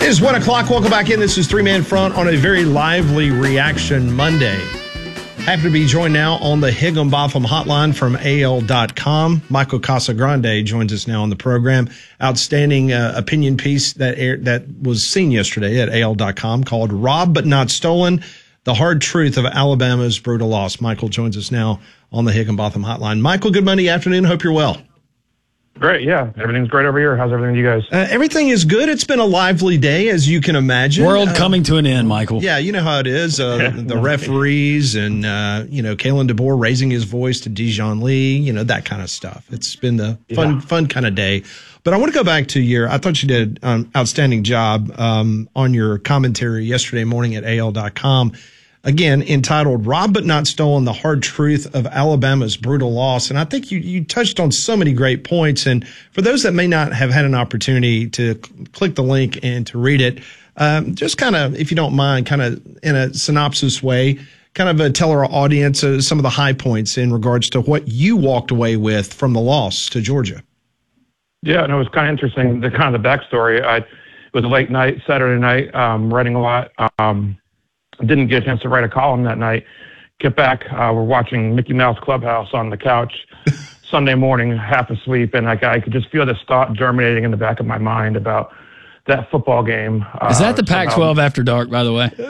is 1 o'clock. Welcome back in. This is Three Man Front on a very lively Reaction Monday. Happy to be joined now on the Higginbotham hotline from AL.com. Michael Casagrande joins us now on the program. Outstanding opinion piece that was seen yesterday at AL.com called Robbed But Not Stolen, The Hard Truth of Alabama's Brutal Loss. Michael joins us now on the Higginbotham hotline. Michael, good Monday afternoon. Hope you're well. Great, yeah. Everything's great over here. How's everything with you guys? Everything is good. It's been a lively day, as you can imagine. World coming to an end, Michael. Yeah, you know how it is. The referees and, Kalen DeBoer raising his voice to Dijon Lee, that kind of stuff. It's been the fun kind of day. But I want to go back to I thought you did an outstanding job on your commentary yesterday morning at AL.com. Again, entitled Robbed But Not Stolen, The Hard Truth of Alabama's Brutal Loss. And I think you touched on so many great points. And for those that may not have had an opportunity to click the link and to read it, just kind of, if you don't mind, kind of in a synopsis way, kind of tell our audience some of the high points in regards to what you walked away with from the loss to Georgia. Yeah, and it was kind of interesting, the backstory. It was a late night, Saturday night, writing a lot. Didn't get a chance to write a column that night. Get back, we're watching Mickey Mouse Clubhouse on the couch Sunday morning, half asleep, and I could just feel this thought germinating in the back of my mind about that football game. Is that the Pac-12 After Dark, by the way?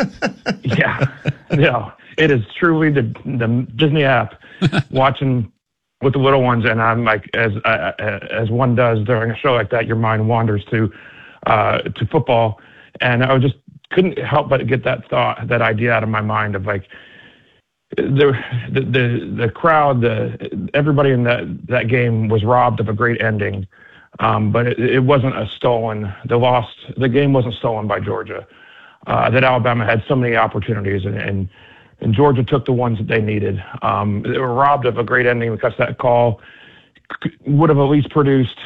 Yeah. It is truly the Disney app, watching with the little ones, and I'm like, as one does during a show like that, your mind wanders to football, and I just couldn't help but get that idea out of my mind of like the crowd, everybody in that game was robbed of a great ending, but it wasn't the game wasn't stolen by Georgia. That Alabama had so many opportunities, and Georgia took the ones that they needed. They were robbed of a great ending because that call would have at least produced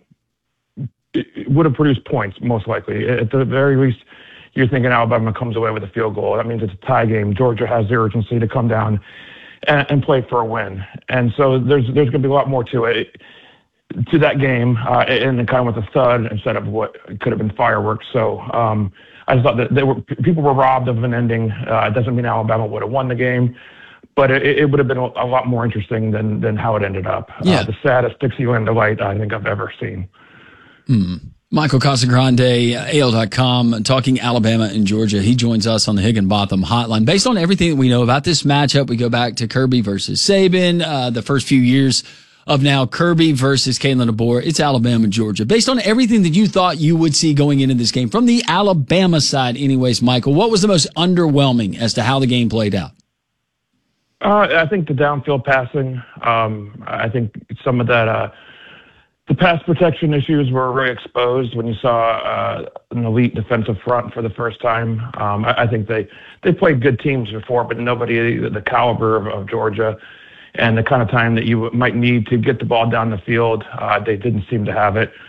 points, most likely. At the very least, you're thinking Alabama comes away with a field goal. That means it's a tie game. Georgia has the urgency to come down and play for a win. And so there's going to be a lot more to that game, and kind of with a thud instead of what could have been fireworks. So I just thought that people were robbed of an ending. It doesn't mean Alabama would have won the game, but it would have been a lot more interesting than how it ended up. Yeah. The saddest Dixieland delight I think I've ever seen. Michael Casagrande, AL.com, talking Alabama and Georgia. He joins us on the Higginbotham hotline. Based on everything that we know about this matchup, we go back to Kirby versus Saban, the first few years of now Kirby versus Kalen DeBoer. It's Alabama and Georgia. Based on everything that you thought you would see going into this game, from the Alabama side anyways, Michael, what was the most underwhelming as to how the game played out? I think the downfield passing. I think some of that the pass protection issues were really exposed when you saw an elite defensive front for the first time. I think they played good teams before, but nobody the caliber of Georgia and the kind of time that you might need to get the ball down the field. They didn't seem to have it.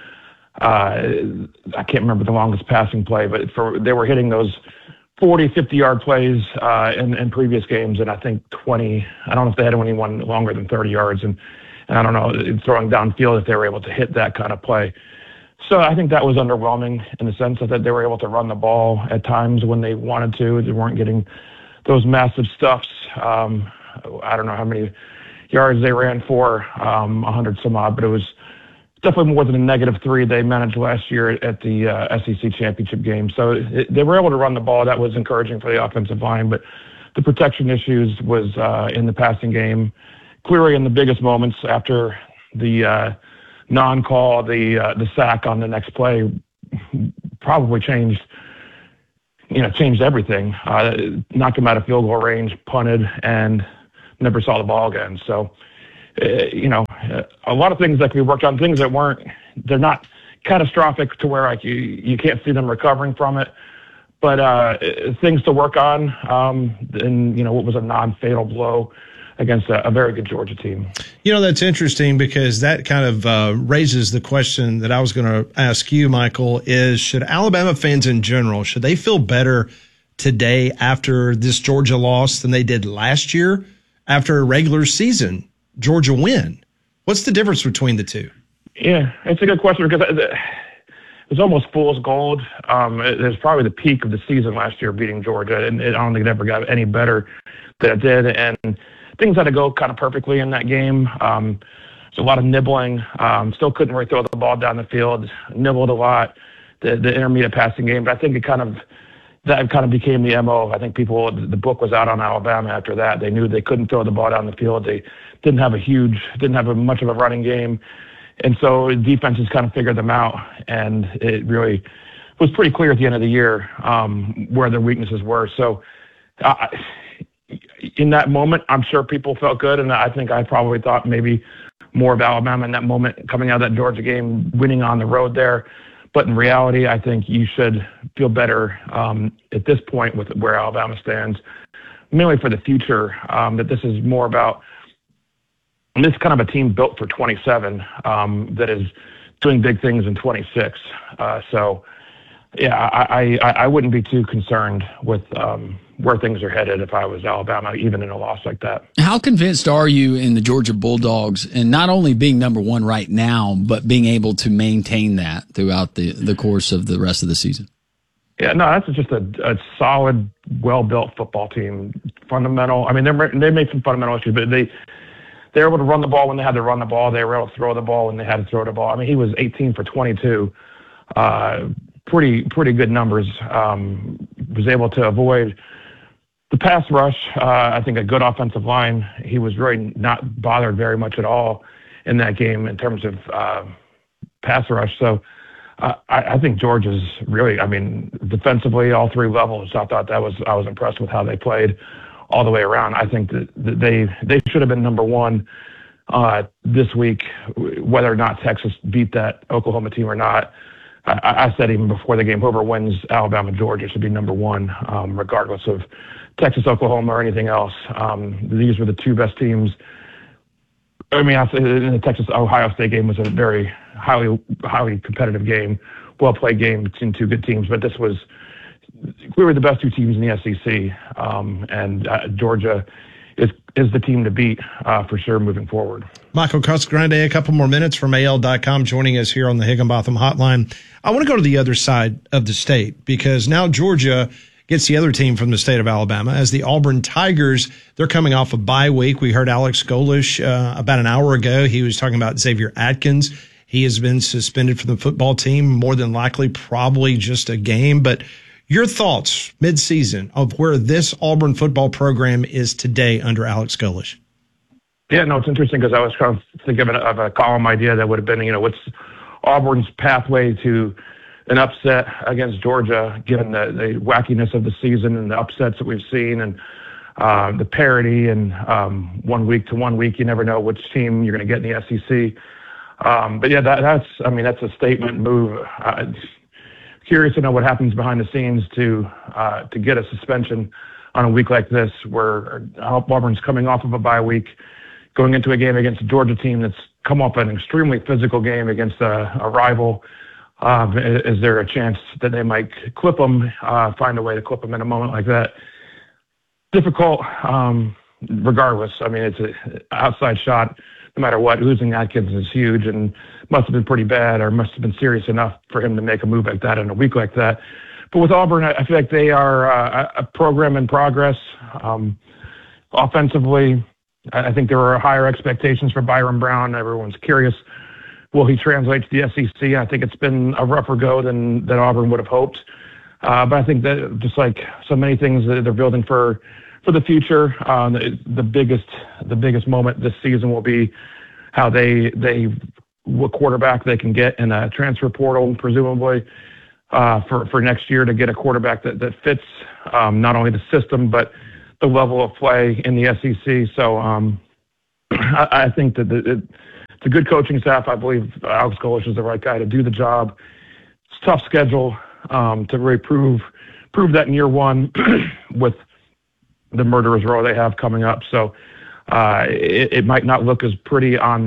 I can't remember the longest passing play, but they were hitting those 40, 50-yard plays in previous games, and I think 20. I don't know if they had anyone longer than 30 yards, and I don't know, throwing downfield if they were able to hit that kind of play. So I think that was underwhelming in the sense that they were able to run the ball at times when they wanted to. They weren't getting those massive stuffs. I don't know how many yards they ran for, 100 some odd, but it was definitely more than a -3 they managed last year at the SEC championship game. So they were able to run the ball. That was encouraging for the offensive line, but the protection issues was in the passing game. Clearly in the biggest moments after the non-call, the sack on the next play probably changed everything. Knocked him out of field goal range, punted, and never saw the ball again. So, a lot of things that can be worked on, things that they're not catastrophic to where like you can't see them recovering from it, but things to work on. And what was a non-fatal blow against a very good Georgia team. That's interesting because that kind of raises the question that I was going to ask you, Michael, is should Alabama fans in general, should they feel better today after this Georgia loss than they did last year after a regular season Georgia win? What's the difference between the two? Yeah, it's a good question because was almost fool's gold. It was probably the peak of the season last year, beating Georgia, and I don't think it ever got any better than it did. And things had to go kind of perfectly in that game. There's a lot of nibbling. Still couldn't really throw the ball down the field. Nibbled a lot. The intermediate passing game, but I think that kind of became the MO. I think the book was out on Alabama after that. They knew they couldn't throw the ball down the field. They didn't have much of a running game. And so defenses kind of figured them out. And it really was pretty clear at the end of the year where their weaknesses were. So in that moment, I'm sure people felt good. And I think I probably thought maybe more of Alabama in that moment coming out of that Georgia game, winning on the road there. But in reality, I think you should feel better at this point with where Alabama stands, mainly for the future, that this is more about this kind of a team built for 27 that is doing big things in 26. So, yeah, I wouldn't be too concerned with where things are headed if I was Alabama, even in a loss like that. How convinced are you in the Georgia Bulldogs, and not only being number one right now, but being able to maintain that throughout the course of the rest of the season? Yeah, no, that's just a solid, well-built football team. Fundamental. I mean, they made some fundamental issues, but they were able to run the ball when they had to run the ball. They were able to throw the ball when they had to throw the ball. I mean, he was 18 for 22. Pretty good numbers. Was able to avoid the pass rush. I think a good offensive line. He was really not bothered very much at all in that game in terms of pass rush. So I think Georgia's really, I mean, defensively, all three levels. I was impressed with how they played all the way around. I think that they should have been number one this week, whether or not Texas beat that Oklahoma team or not. I said even before the game, whoever wins Alabama, Georgia should be number one, regardless of Texas, Oklahoma, or anything else. These were the two best teams. I mean, in the Texas-Ohio State game was a very highly competitive game, well-played game between two good teams. But we were the best two teams in the SEC, and Georgia is the team to beat for sure moving forward. Michael Casagrande, a couple more minutes from AL.com, joining us here on the Higginbotham Hotline. I want to go to the other side of the state because now Georgia gets the other team from the state of Alabama as the Auburn Tigers. They're coming off a bye week. We heard Alex Golesh about an hour ago. He was talking about Xavier Atkins. He has been suspended from the football team, more than likely probably just a game. But your thoughts mid-season of where this Auburn football program is today under Alex Golesh? Yeah, no, it's interesting because I was kind of thinking of a column idea that would have been, what's Auburn's pathway to an upset against Georgia, given the wackiness of the season and the upsets that we've seen and the parity and 1 week to 1 week, you never know which team you're going to get in the SEC. But yeah, that's a statement move. Curious to know what happens behind the scenes to get a suspension on a week like this, where Auburn's coming off of a bye week, going into a game against a Georgia team that's come off an extremely physical game against a rival. Is there a chance that they might clip them, find a way to clip them in a moment like that? Difficult, regardless. I mean, it's an outside shot. No matter what, losing Atkins is huge and must have been pretty bad or must have been serious enough for him to make a move like that in a week like that. But with Auburn, I feel like they are a program in progress. Offensively, I think there were higher expectations for Byron Brown. Everyone's curious, will he translate to the SEC? I think it's been a rougher go than Auburn would have hoped. But I think that just like so many things that they're building for the future, the biggest moment this season will be how what quarterback they can get in a transfer portal, presumably for next year, to get a quarterback that fits not only the system but the level of play in the SEC. So I think that it's a good coaching staff. I believe Alex Golesh is the right guy to do the job. It's a tough schedule to really prove that in year one with the murderer's row they have coming up. So it might not look as pretty on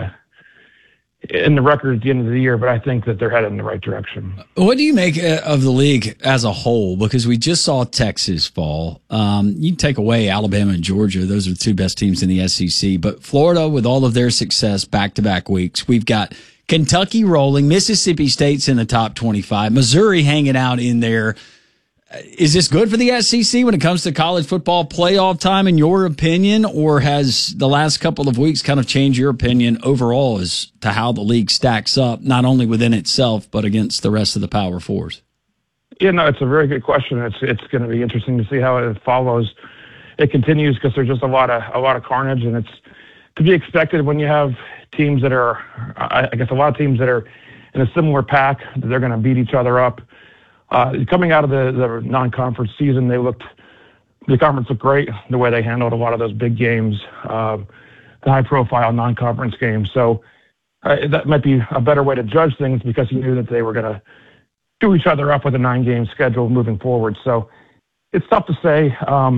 in the record at the end of the year, but I think that they're headed in the right direction. What do you make of the league as a whole? Because we just saw Texas fall. You take away Alabama and Georgia. Those are the two best teams in the SEC. But Florida, with all of their success back-to-back weeks, we've got Kentucky rolling. Mississippi State's in the top 25. Missouri hanging out in there. Is this good for the SEC when it comes to college football playoff time, in your opinion, or has the last couple of weeks kind of changed your opinion overall as to how the league stacks up, not only within itself, but against the rest of the Power Fours? Yeah, no, it's a very good question. It's going to be interesting to see how it follows. It continues because there's just a lot of carnage, and it's to be expected when you have teams that are, I guess, a lot of teams that are in a similar pack, that they're going to beat each other up. Coming out of the non-conference season, the conference looked great, the way they handled a lot of those big games, the high-profile non-conference games. So that might be a better way to judge things because you knew that they were going to do each other up with a 9-game schedule moving forward. So it's tough to say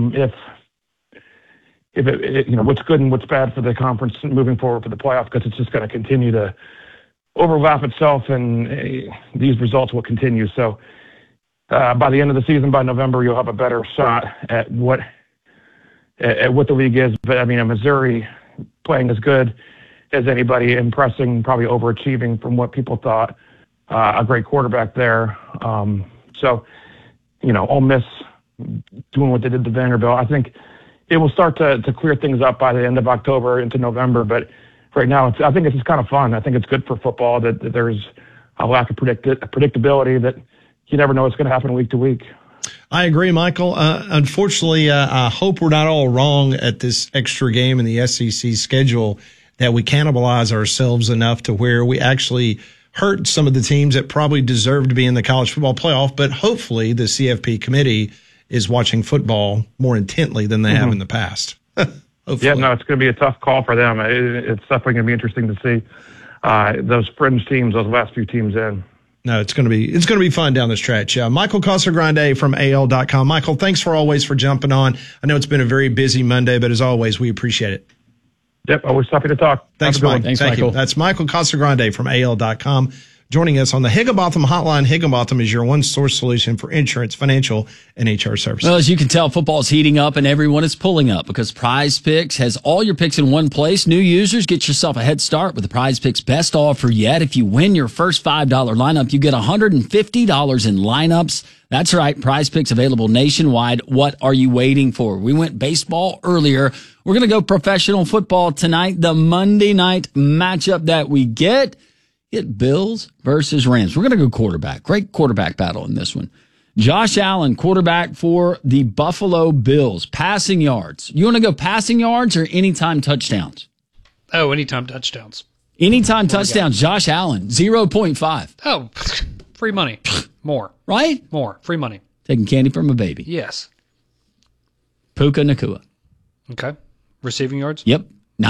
if it what's good and what's bad for the conference moving forward for the playoff, because it's just going to continue to overlap itself, and these results will continue. So by the end of the season, by November, you'll have a better shot at what the league is. But I mean, Missouri playing as good as anybody, impressing, probably overachieving from what people thought. A great quarterback there. So, Ole Miss doing what they did to Vanderbilt. I think it will start to clear things up by the end of October into November. But right now, I think it's just kind of fun. I think it's good for football that there's a lack of predictability, that you never know what's going to happen week to week. I agree, Michael. Unfortunately, I hope we're not all wrong at this extra game in the SEC schedule, that we cannibalize ourselves enough to where we actually hurt some of the teams that probably deserve to be in the college football playoff. But hopefully the CFP committee is watching football more intently than they have in the past. Yeah, no, it's going to be a tough call for them. It's definitely going to be interesting to see those fringe teams, those last few teams in. No, it's going to be fun down the stretch. Michael Casagrande from AL.com. Michael, thanks for jumping on. I know it's been a very busy Monday, but as always, we appreciate it. Yep, always happy to talk. Thanks, Mike. Thanks, Thank Michael. you. That's Michael Casagrande from AL.com joining us on the Higginbotham Hotline. Higginbotham is your one-source solution for insurance, financial, and HR services. Well, as you can tell, football is heating up and everyone is pulling up because Prize Picks has all your picks in one place. New users, get yourself a head start with the Prize Picks best offer yet. If you win your first $5 lineup, you get $150 in lineups. That's right. Prize Picks available nationwide. What are you waiting for? We went baseball earlier. We're going to go professional football tonight. The Monday night matchup that we get Bills versus Rams. We're going to go quarterback. Great quarterback battle in this one. Josh Allen, quarterback for the Buffalo Bills. Passing yards. You want to go passing yards or anytime touchdowns? Oh, anytime touchdowns. Anytime touchdowns. Josh Allen, 0.5. Oh, free money. More. Right? More. Free money. Taking candy from a baby. Yes. Puka Nacua. Okay. Receiving yards? Yep.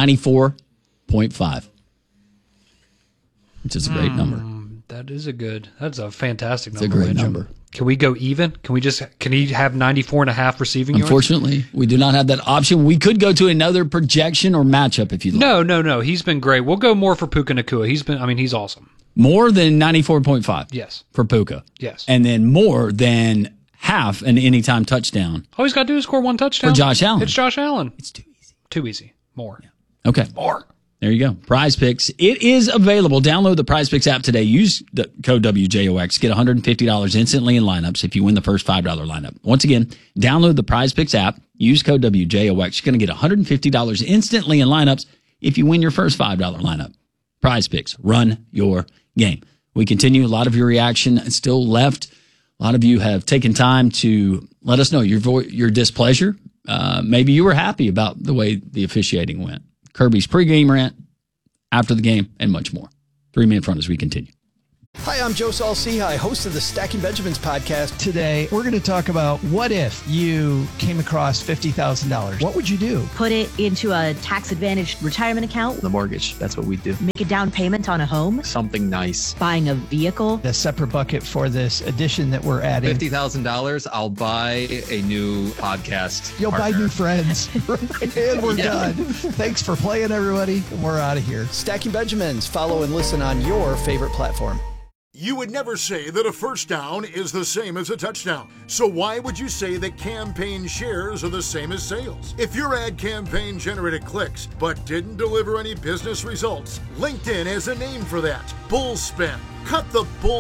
94.5. Which is a great number. That's a fantastic number. It's a great number. Can we go even? Can he have 94.5 receiving yards? Unfortunately, we do not have that option. We could go to another projection or matchup if you'd like. No. He's been great. We'll go more for Puka Nacua. He's awesome. More than 94.5? Yes. For Puka? Yes. And then more than half an anytime touchdown. All he's got to do is score one touchdown. For Josh Allen. It's Josh Allen. It's too easy. Too easy. More. Yeah. Okay. More. There you go. Prize Picks. It is available. Download the Prize Picks app today. Use the code WJOX. Get $150 instantly in lineups if you win the first $5 lineup. Once again, download the Prize Picks app. Use code WJOX. You're going to get $150 instantly in lineups if you win your first $5 lineup. Prize Picks. Run your game. We continue. A lot of your reaction is still left. A lot of you have taken time to let us know your displeasure. Maybe you were happy about the way the officiating went. Kirby's pregame rant, after the game, and much more. 3 minute front as we continue. Hi, I'm Joe Saul-Sehy, host of the Stacking Benjamins podcast. Today, we're going to talk about what if you came across $50,000? What would you do? Put it into a tax-advantaged retirement account. The mortgage, that's what we do. Make a down payment on a home. Something nice. Buying a vehicle. A separate bucket for this addition that we're adding. $50,000, I'll buy a new podcast. You'll partner. buy new friends. And we're done. Thanks for playing, everybody. And we're out of here. Stacking Benjamins. Follow and listen on your favorite platform. You would never say that a first down is the same as a touchdown. So why would you say that campaign shares are the same as sales? If your ad campaign generated clicks but didn't deliver any business results, LinkedIn has a name for that. Bull spend. Cut the bull